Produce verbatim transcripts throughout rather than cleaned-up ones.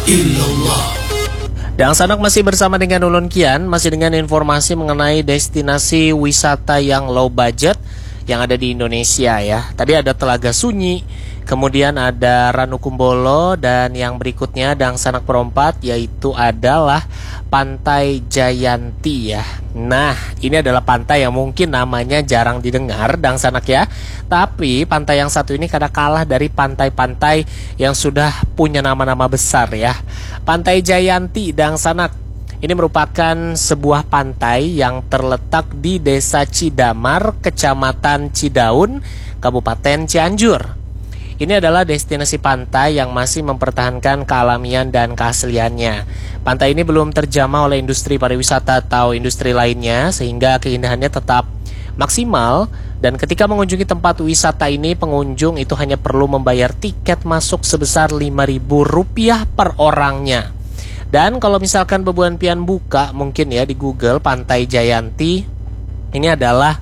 illallah. Dan Sanak masih bersama dengan Ulun Kian, masih dengan informasi mengenai destinasi wisata yang low budget yang ada di Indonesia ya. Tadi ada Telaga Sunyi, kemudian ada Ranukumbolo, dan yang berikutnya Dang Sanak Perompat yaitu adalah Pantai Jayanti ya. Nah, ini adalah pantai yang mungkin namanya jarang didengar Dang Sanak ya. Tapi pantai yang satu ini kadang kalah dari pantai-pantai yang sudah punya nama-nama besar ya. Pantai Jayanti Dang Sanak ini merupakan sebuah pantai yang terletak di Desa Cidamar, Kecamatan Cidaun, Kabupaten Cianjur. Ini adalah destinasi pantai yang masih mempertahankan kealamian dan keasliannya. Pantai ini belum terjamah oleh industri pariwisata atau industri lainnya, sehingga keindahannya tetap maksimal. Dan ketika mengunjungi tempat wisata ini, pengunjung itu hanya perlu membayar tiket masuk sebesar lima ribu rupiah per orangnya. Dan kalau misalkan Bebuan Pian buka mungkin ya di Google Pantai Jayanti, ini adalah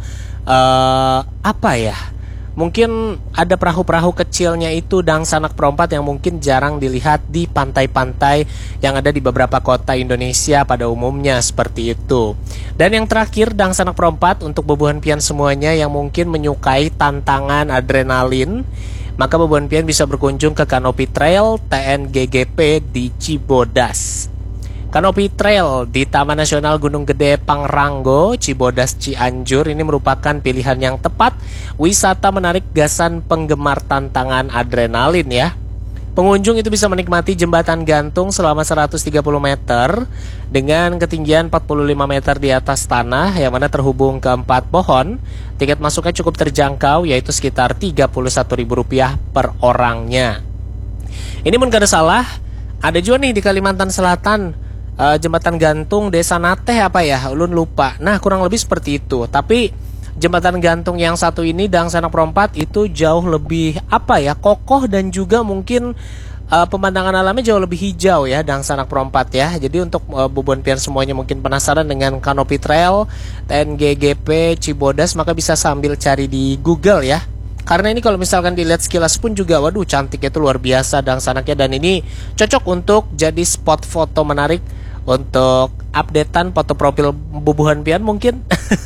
uh, apa ya? Mungkin ada perahu-perahu kecilnya itu Dang Sanak Perompat yang mungkin jarang dilihat di pantai-pantai yang ada di beberapa kota Indonesia pada umumnya seperti itu. Dan yang terakhir Dang Sanak Perompat untuk Bebuan Pian semuanya yang mungkin menyukai tantangan adrenalin, maka Bebuan Pian bisa berkunjung ke Canopy Trail T N G G P di Cibodas. Canopy Trail di Taman Nasional Gunung Gede Pangrango, Cibodas, Cianjur ini merupakan pilihan yang tepat wisata menarik gasan penggemar tantangan adrenalin ya. Pengunjung itu bisa menikmati jembatan gantung selama seratus tiga puluh meter dengan ketinggian empat puluh lima meter di atas tanah yang mana terhubung ke empat pohon. Tiket masuknya cukup terjangkau yaitu sekitar tiga puluh satu ribu rupiah per orangnya. Ini mungkin gak ada salah, ada juga nih di Kalimantan Selatan. Uh, jembatan gantung Desa Nateh apa ya, ulun lupa. Nah kurang lebih seperti itu. Tapi jembatan gantung yang satu ini Dang Sanak Perompat itu jauh lebih apa ya, kokoh dan juga mungkin uh, pemandangan alamnya jauh lebih hijau ya Dang Sanak Perompat ya. Jadi untuk uh, Bebuan Pian semuanya mungkin penasaran dengan Canopy Trail T N G G P Cibodas, maka bisa sambil cari di Google ya. Karena ini kalau misalkan dilihat sekilas pun juga waduh cantiknya itu luar biasa Dang Sanaknya, dan ini cocok untuk jadi spot foto menarik untuk updatean foto profil Bebuan Pian mungkin.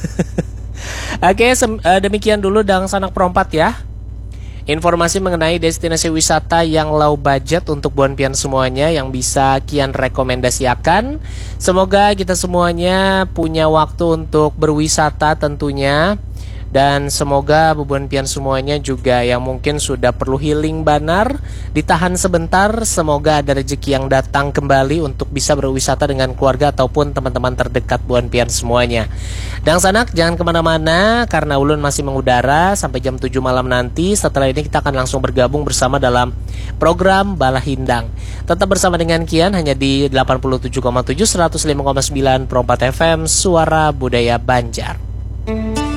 Oke, demikian dulu Dang Sanak Perompat ya. Informasi mengenai destinasi wisata yang low budget untuk Bebuan Pian semuanya yang bisa Kian rekomendasikan. Semoga kita semuanya punya waktu untuk berwisata tentunya. Dan semoga Bebuan Pian semuanya juga yang mungkin sudah perlu healing banar, ditahan sebentar. Semoga ada rezeki yang datang kembali untuk bisa berwisata dengan keluarga ataupun teman-teman terdekat Bebuan Pian semuanya. Dang Sanak jangan kemana-mana karena ulun masih mengudara sampai jam tujuh malam nanti. Setelah ini kita akan langsung bergabung bersama dalam program Bala Hindang. Tetap bersama dengan Kian hanya di delapan puluh tujuh koma tujuh, seratus lima koma sembilan Perompat F M, Suara Budaya Banjar.